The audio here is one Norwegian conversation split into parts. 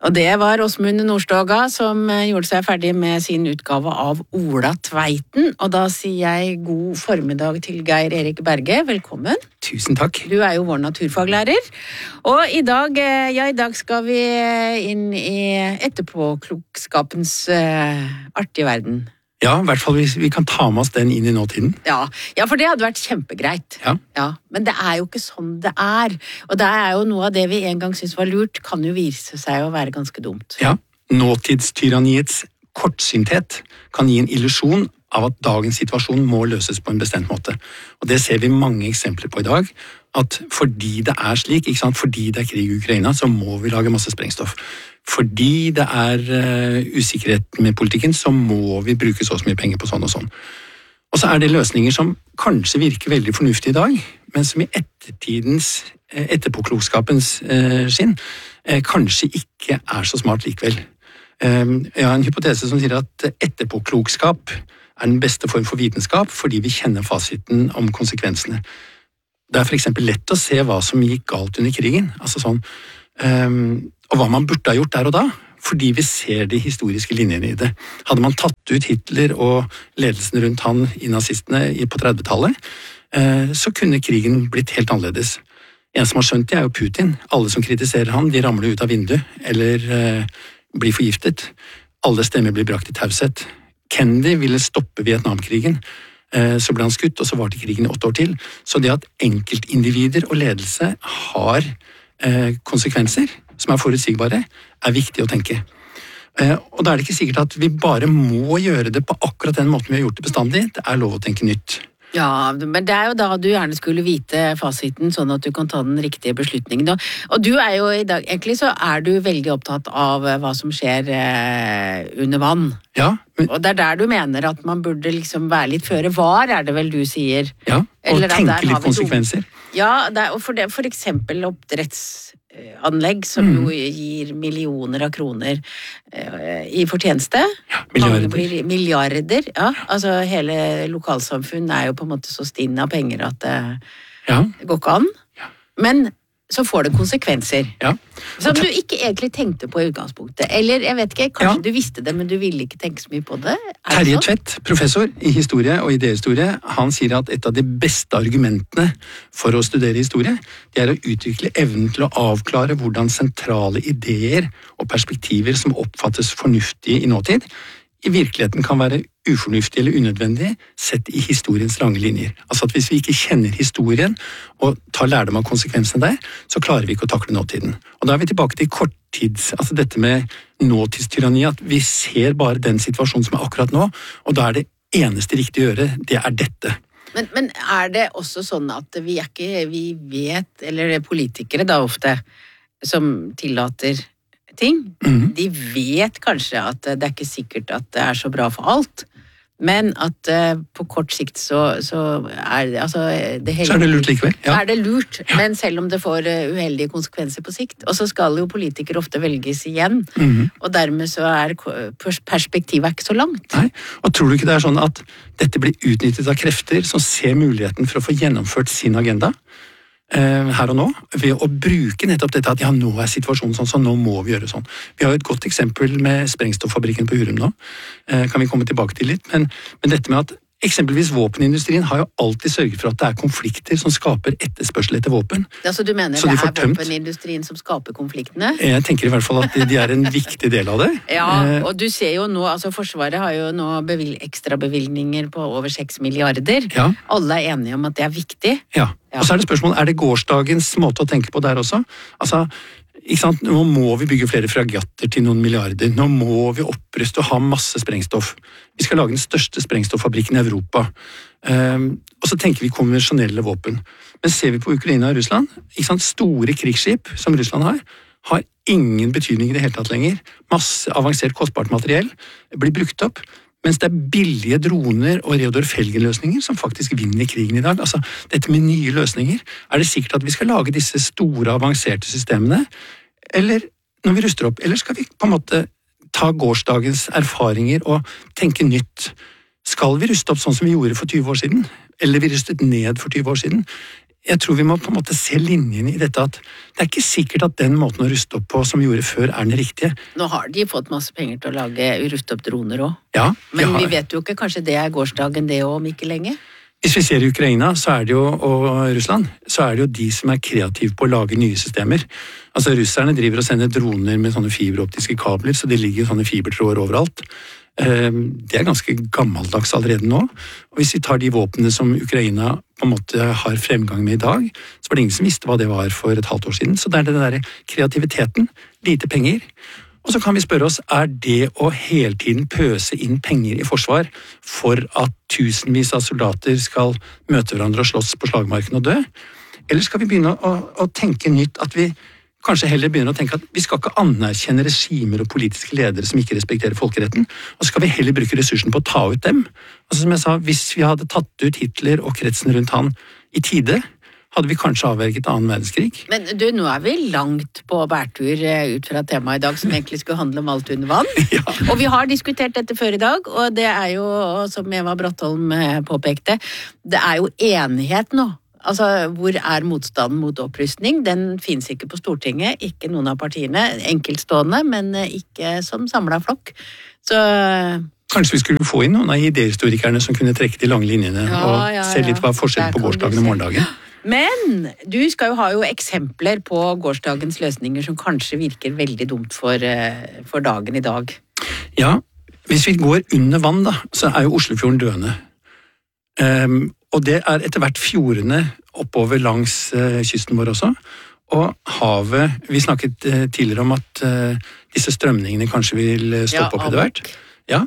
Og det var Åsmund Nordstoga som gjorde seg ferdig med sin utgave av Ola Tveiten, og da sier jeg god formiddag til Geir Erik Berge, velkommen. Tusen takk. Du er jo vår naturfaglærer, og i dag skal vi inn i etterpåklokskapens artige verden. Ja, i hvert fall hvis vi kan ta med oss den inn i nåtiden. Ja, for det hadde vært kjempegreit. Ja, men det er jo ikke sånn det er. Og det er jo noe av det vi en gang synes var lurt, kan jo vise seg å være ganske dumt. Ja, nåtidstyranniets kortsynthet kan gi en illusjon av at dagens situasjon må løses på en bestemt måte. Og det ser vi mange eksempler på i dag, at fordi det er slik, ikke sant? Fordi det er krig i Ukraina, så må vi lage masse sprengstoff. Fordi det er usikkerhet med politikken, så må vi bruke så mye penger på sånn og sånn. Og så er det løsninger som kanskje virker veldig fornuftige i dag, men som i etterpåklokskapens skinn kanskje ikke er så smart likevel. Jeg har en hypotese som sier at etterpåklokskap er den beste form for vitenskap, fordi vi kjenner fasiten om konsekvensene. Det er for eksempel lett å se hva som gikk galt under krigen, altså sånn, og hva man burde ha gjort der og da, fordi vi ser de historiske linjene i det. Hadde man tatt ut Hitler og ledelsen rundt han i nazistene på 30-tallet, så kunne krigen blitt helt annerledes. En som har skjønt det er jo Putin. Alle som kritiserer han, de ramler ut av vinduet, eller blir forgiftet. Alle stemmer blir brakt i taushet. Kennedy ville stoppe Vietnamkrigen, så ble han skutt, og så varte krigen i 8 år til. Så det at enkeltindivider og ledelse har konsekvenser som er forutsigbare, er viktig å tenke. Og da er det ikke sikkert at vi bare må gjøre det på akkurat den måten vi har gjort det bestandig. Det er lov å tenke nytt. Ja, men det er jo da du gjerne skulle vite fasiten, sånn at du kan ta den riktige beslutningen. Og du er jo i dag, egentlig så er du veldig opptatt av hva som skjer under vann. Ja. Og det er der du mener at man burde liksom være litt føre var, er det vel du sier? Ja, og tenke litt konsekvenser. Ja, og for eksempel oppdrettsanlegg som jo gir millioner av kroner i fortjeneste. Ja, milliarder. Milliarder, ja. Altså hele lokalsamfunn er jo på en måte så stinn av penger at det går ikke an. Ja. Men så får det konsekvenser. Ja. Som du ikke egentlig tenkte på i utgangspunktet. Eller, jeg vet ikke, kanskje du visste det, men du ville ikke tenke så mye på det? Terje Tvedt, professor i historie og idéhistorie, han sier at et av de beste argumentene for å studere historie, det er å utvikle evnen til å avklare hvordan sentrale ideer og perspektiver som oppfattes fornuftige i nåtid, i virkeligheten kan være ufornuftig eller unødvendig sett i historiens lange linjer. Altså at hvis vi ikke kjenner historien og tar lærdom av konsekvensene der, så klarer vi ikke å takle nåtiden. Og da er vi tilbake til korttids, altså dette med nåtidstyranni, at vi ser bare den situasjonen som er akkurat nå, og da er det eneste riktige å gjøre, det er dette. Men er det også sånn at vi vet, eller politikere da ofte, som tillater ting. De vet kanskje at det er ikke sikkert at det er så bra for alt, men at på kort sikt så er det, altså det hele, så er det lurt likevel. Ja. Er det lurt, men selv om det får uheldige konsekvenser på sikt. Og så skal jo politikere ofte velges igjen, og dermed så er perspektivet ikke så langt. Nei, og tror du ikke det er sånn at dette blir utnyttet av krefter som ser muligheten for å få gjennomført sin agenda? Her og nå, ved å bruke nettopp dette at nå er situasjonen sånn, så nå må vi gjøre sånn. Vi har jo et godt eksempel med sprengstoffabrikken på Hurum nå, kan vi komme tilbake til litt, men dette med at eksempelvis våpenindustrien har jo alltid sørget for at det er konflikter som skaper etterspørsel etter våpen. Ja, så du mener så det er våpenindustrien som skaper konfliktene? Jeg tenker i hvert fall at de er en viktig del av det. Ja, og du ser jo nå, altså Forsvaret har jo nå ekstrabevilgninger på over 6 milliarder. Ja. Alle er enige om at det er viktig. Ja, og så er det spørsmålet, er det gårsdagens måte å tenke på der også? Altså, ikke sant? Nå må vi bygge flere fregatter til noen milliarder. Nå må vi oppruste og ha masse sprengstoff. Vi skal lage den største sprengstoffabrikken i Europa. Og så tenker vi konvensjonelle våpen. Men ser vi på Ukraina og Russland, ikke sant? Store krigsskip som Russland har ingen betydning i det hele tatt lenger. Masse avansert kostbart materiell blir brukt opp. Mens det er billige droner og Reodor Felgen-løsninger som faktisk vinner krigen i dag. Altså, dette med nye løsninger. Er det sikkert at vi skal lage disse store, avanserte systemene? Eller når vi ruster opp? Eller skal vi på en måte ta gårsdagens erfaringer og tenke nytt? Skal vi ruste opp sånn som vi gjorde for 20 år siden? Eller vi rustet ned for 20 år siden? jeg tror vi må på en måte se linjen i dette at det ikke sikkert at den måten å ruste opp på som vi gjorde før er den riktige. Nå har de fått masse penger til å ruste opp droner også. Ja, men vi vet jo ikke, kanskje det gårsdagen det også, om ikke lenge? Hvis vi ser i Ukraina og Russland, så er det jo de som er kreative på å lage nye systemer. Altså russerne driver og sender droner med sånne fiberoptiske kabler, så det ligger jo sånne fibertråder overalt. Det er ganske gammeldags allerede nå. Og hvis vi tar de våpnene som Ukraina på en måte har fremgang med i dag, så var det ingen som visste hva det var for et halvt år siden. Så det er den der kreativiteten, lite penger. Og så kan vi spørre oss, er det å hele tiden pøse inn penger i forsvar for at tusenvis av soldater skal møte hverandre og slåss på slagmarken og dø? Eller skal vi begynne å tenke nytt, at vi kanskje heller begynner å tenke at vi skal ikke anerkjenne regimer og politiske ledere som ikke respekterer folkeretten, og så skal vi heller bruke ressursen på å ta ut dem. Altså som jeg sa, hvis vi hadde tatt ut Hitler og kretsen rundt han i tide, hadde vi kanskje avverget annen verdenskrig. Men du, nå er vi langt på bærtur ut fra temaet i dag, som egentlig skulle handle om alt under vann. Ja. Og vi har diskutert dette før i dag, og det er jo, som Eva Brattholm påpekte, det er jo enighet nå. Altså, hvor er motstanden mot opprustning? Den finnes ikke på Stortinget, ikke noen av partiene, enkeltstående, men ikke som samlet flokk. Så kanskje vi skulle få inn noen av idéhistorikerne som kunne trekke de lange linjene og se litt hva forskjellen på gårsdagen og morgendagen. Men du skal jo ha eksempler på gårsdagens løsninger som kanskje virker veldig dumt for dagen i dag. Ja, hvis vi går under vann da, så er jo Oslofjorden døende. Og det er etter hvert fjordene oppover langs kysten vår også. Og havet, vi snakket tidligere om at disse strømningene kanskje vil stoppe opp etter hvert. Ja,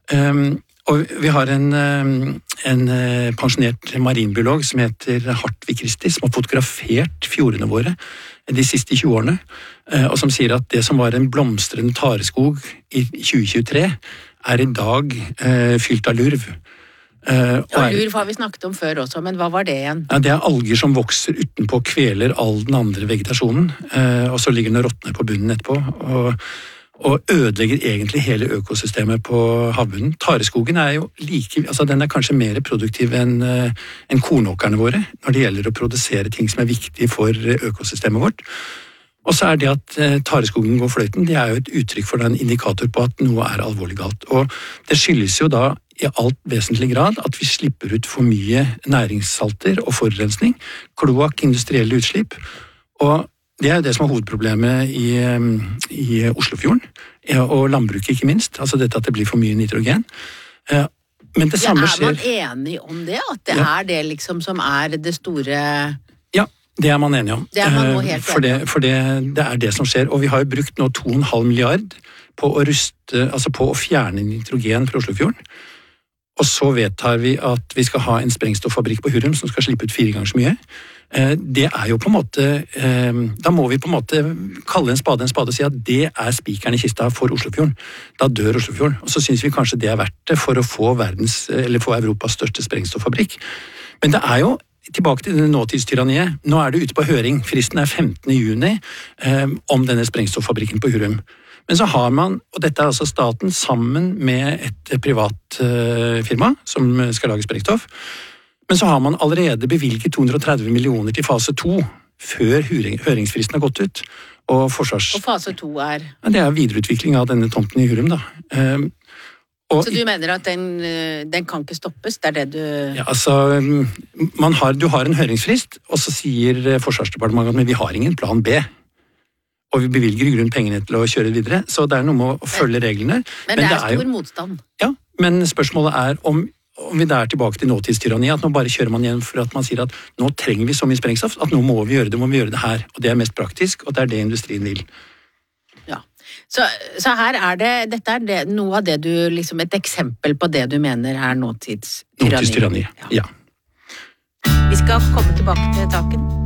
og vi har en pensjonert marinbiolog som heter Hartvig Kristi, som har fotografert fjordene våre de siste 20 årene, og som sier at det som var en blomstrende tareskog i 2023, er i dag fylt av lurv. Lurv har vi snakket om før også, men hva var det igjen? Ja, det er alger som vokser utenpå, kveler all den andre vegetasjonen, og så ligger den og råtner på bunnen etterpå, og ødelegger egentlig hele økosystemet på havbunnen. Tareskogen er jo den er kanskje mer produktiv enn kornåkerne våre, når det gjelder å produsere ting som er viktige for økosystemet vårt. Og så er det at tareskogen går fløyten, det er jo et uttrykk for en indikator på at noe er alvorlig galt. Og det skyldes jo da i alt vesentlig grad at vi slipper ut for mye næringssalter og forurensning, kloakk, industrielle utslipp, og det er jo det som er hovedproblemet i Oslofjorden, og landbruket ikke minst, altså dette at det blir for mye nitrogen. Men det samme skjer... Er man enig om det? At det er det liksom som er det store... Ja, det er man enig om. Det er man nå helt enig om. For det er det som skjer, og vi har jo brukt nå 2,5 milliard på å fjerne nitrogen fra Oslofjorden. Og så vedtar vi at vi skal ha en sprengstoffabrikk på Hurum som skal slippe ut 4 ganger så mye. Det er jo på en måte, da må vi på en måte kalle en spade og si at det er spikeren i kista for Oslofjorden. Da dør Oslofjorden. Og så synes vi kanskje det er verdt det for å få Europas største sprengstoffabrikk. Men det er jo tilbake til denne nåtidstyranniet. Nå er det ute på høring. Fristen er 15. juni om denne sprengstoffabrikken på Hurum. Men så har man, og dette er altså staten sammen med et privat firma som skal lage sprengstoff, men så har man allerede bevilget 230 millioner til fase 2 før høringsfristen har gått ut. Og fase 2 er? Ja, det er videreutvikling av denne tomten i Hurum, da. Så du mener at den kan ikke stoppes? Det er det du... Ja, altså, du har en høringsfrist, og så sier Forsvarsdepartementet at men vi har ingen plan B. Og vi bevilger i grunn pengene til å kjøre videre, så det er noe med å følge reglene. Men det er stor motstand. Ja, men spørsmålet er om vi der er tilbake til nåtidstyranni, at nå bare kjører man igjen for at man sier at nå trenger vi så mye sprengstoff, at nå må vi gjøre det her, og det er mest praktisk, og det er det industrien vil. Ja, så her er dette er noe av det du, liksom et eksempel på det du mener er nåtidstyranni. Nåtidstyranni, ja. Vi skal komme tilbake til taken.